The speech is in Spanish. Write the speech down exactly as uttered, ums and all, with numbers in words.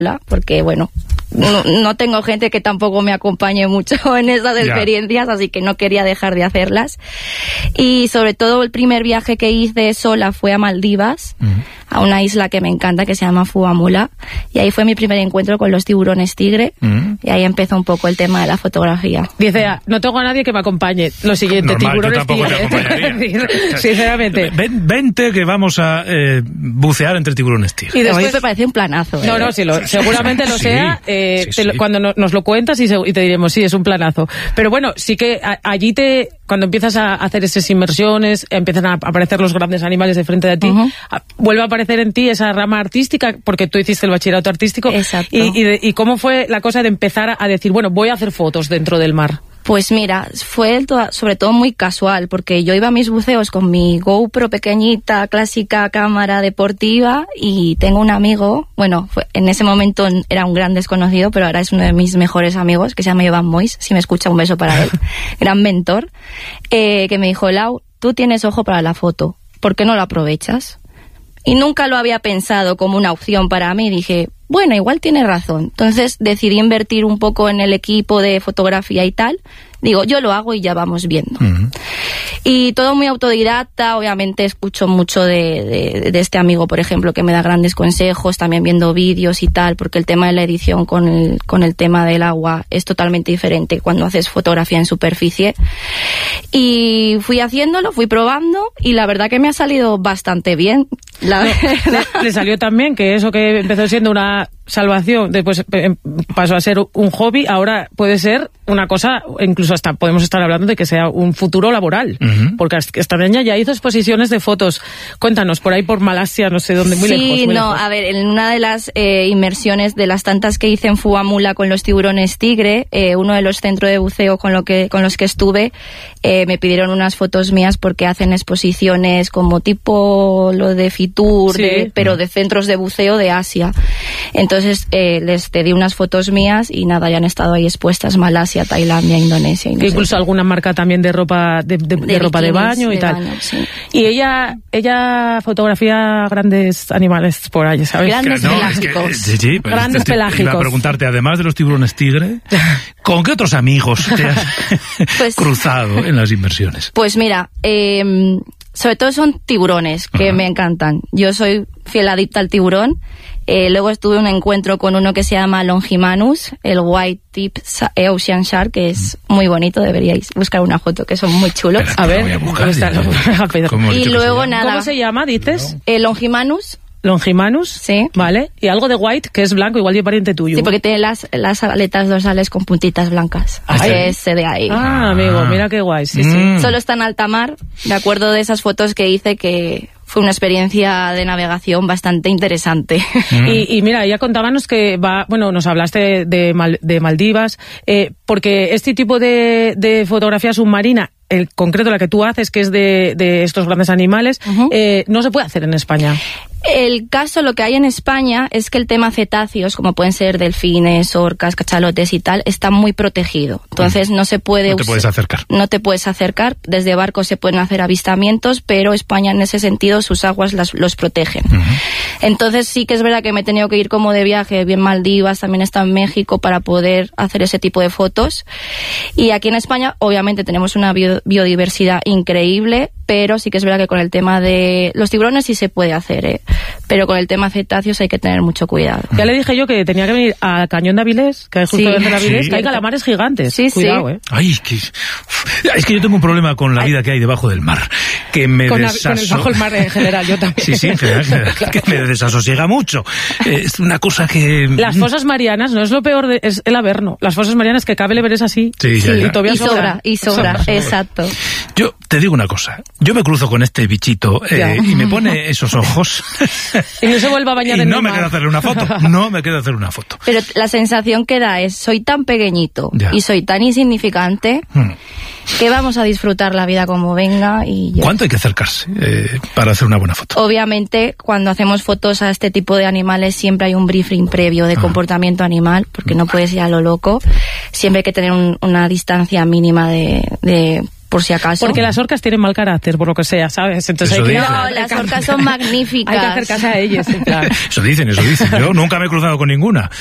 porque bueno, no, no tengo gente que tampoco me acompañe mucho en esas experiencias, así que no quería dejar de hacerlas. Y sobre todo el primer viaje que hice sola fue a Maldivas, uh-huh. a una isla que me encanta que se llama Fuamula, y ahí fue mi primer encuentro con los tiburones tigre, uh-huh. y ahí empezó un poco el tema de la fotografía. Dice, no tengo a nadie que me acompañe. Lo siguiente, normal, tiburones tigre. Sinceramente. Ven, vente que vamos a eh, bucear entre tiburones tigre. Y después me parece un planazo. ¿eh? No, no, sí, lo, seguramente lo sí, sea. Eh, sí, te lo, sí. Cuando no, nos lo cuentas y, se, y te diremos, sí, es un planazo. Pero bueno, sí que a, allí te, cuando empiezas a hacer esas inmersiones, empiezan a aparecer los grandes animales de frente de ti, uh-huh. a, vuelve a aparecer en ti esa rama artística, porque tú hiciste el bachillerato artístico. Exacto. Y, y, de, y cómo fue la cosa de empezar a, a decir, bueno, voy a hacer fotos dentro del mar. Pues mira, fue sobre todo muy casual, porque yo iba a mis buceos con mi GoPro pequeñita, clásica cámara deportiva, y tengo un amigo, bueno, fue, en ese momento era un gran desconocido, pero ahora es uno de mis mejores amigos, que se llama Iván Mois, si me escucha un beso para él, gran mentor, eh, que me dijo, Lau, tú tienes ojo para la foto, ¿por qué no lo aprovechas? Y nunca lo había pensado como una opción para mí, dije, bueno, igual tiene razón. Entonces decidí invertir un poco en el equipo de fotografía y tal. Digo, yo lo hago y ya vamos viendo. Uh-huh. Y todo muy autodidacta, obviamente escucho mucho de, de, de este amigo, por ejemplo, que me da grandes consejos, también viendo vídeos y tal, porque el tema de la edición con el, con el tema del agua es totalmente diferente cuando haces fotografía en superficie. Y fui haciéndolo, fui probando, y la verdad que me ha salido bastante bien. La no, le, le salió también que eso que empezó siendo una salvación, después pasó a ser un hobby, ahora puede ser una cosa, incluso hasta podemos estar hablando de que sea un futuro laboral, uh-huh. porque esta niña ya hizo exposiciones de fotos. Cuéntanos, por ahí por Malasia, no sé dónde, muy sí, lejos. Sí, no, lejos. A ver, en una de las eh, inmersiones de las tantas que hice en Fuamula con los tiburones tigre, eh, uno de los centros de buceo con, lo que, con los que estuve, eh, me pidieron unas fotos mías porque hacen exposiciones como tipo lo de Fitur, sí. de, pero de centros de buceo de Asia. Entonces eh, les pedí unas fotos mías y nada, ya han estado ahí expuestas Malasia, Tailandia, Indonesia. Y no incluso sé. alguna marca también de ropa de, de, de, de ropa de baño y de tal. Baño, sí. Y ella ella fotografía grandes animales por ahí, ¿sabes? Grandes no, pelágicos. Es que, sí, sí, pues grandes te, te, pelágicos. Iba a preguntarte, además de los tiburones tigre, ¿con qué otros amigos te has pues, cruzado en las inmersiones? Pues mira, eh, sobre todo son tiburones que uh-huh. me encantan. Yo soy fiel adicta al tiburón. Eh, luego tuve un encuentro con uno que se llama Longimanus, el White Tip Ocean Shark, que es muy bonito, deberíais buscar una foto, que son muy chulos. Espera, a ver, voy a buscar, y luego nada. ¿Cómo se llama, dices? Eh, Longimanus. Longimanus, sí. Vale. Y algo de White, que es blanco, igual de pariente tuyo. Sí, porque tiene las, las aletas dorsales con puntitas blancas. ¿Ah, sí? Ese de ahí. Ah, amigo, mira qué guay, sí, mm. sí. Solo está en alta mar, de acuerdo de esas fotos que hice, que fue una experiencia de navegación bastante interesante. Mm. Y, y mira, ya contábamos que va, bueno, nos hablaste de, Mal, de Maldivas, eh, porque este tipo de, de fotografía submarina, el concreto la que tú haces, que es de, de estos grandes animales, uh-huh. eh, no se puede hacer en España. El caso, lo que hay en España es que el tema cetáceos, como pueden ser delfines, orcas, cachalotes y tal, está muy protegido. Entonces no se puede... No te puedes acercar. No te puedes acercar. Desde barcos se pueden hacer avistamientos, pero España en ese sentido sus aguas las, los protegen. Uh-huh. Entonces sí que es verdad que me he tenido que ir como de viaje, bien Maldivas, también está en México, para poder hacer ese tipo de fotos. Y aquí en España obviamente tenemos una bio, biodiversidad increíble, pero sí que es verdad que con el tema de los tiburones sí se puede hacer, ¿eh? Pero con el tema cetáceos hay que tener mucho cuidado. Ya le dije yo que tenía que venir a Cañón de Avilés, que es justo sí. dentro de Avilés, sí. que hay calamares gigantes. Sí, cuidado, sí. ¿eh? Ay, que, es que yo tengo un problema con la vida que hay debajo del mar, que me con, desaso... la, con el bajo el mar en general, yo también. Sí, sí, en general, en general que me desasosiega mucho. Es una cosa que... Las fosas marianas no es lo peor, de, es el Averno. Las fosas marianas, que cabe le veres así. Sí, ya, ya. Y todavía y sobra. sobra. Y sobra, sobra, exacto. Yo te digo una cosa, yo me cruzo con este bichito eh, y me pone esos ojos y no se vuelve a bañar y en no el me mar. queda hacerle una foto, no me queda hacer una foto. Pero la sensación que da es, soy tan pequeñito ya. y soy tan insignificante hmm. que vamos a disfrutar la vida como venga. Y ya. ¿Cuánto hay que acercarse eh, para hacer una buena foto? Obviamente, cuando hacemos fotos a este tipo de animales siempre hay un briefing previo de ah. comportamiento animal, porque no puedes ir a lo loco. Siempre hay que tener un, una distancia mínima de... de por si acaso. Porque las orcas tienen mal carácter, por lo que sea, ¿sabes? Entonces Eso hay que... dicen. No, las orcas son magníficas. Hay que hacer caso a ellas, en plan. Eso dicen, eso dicen. Yo nunca me he cruzado con ninguna.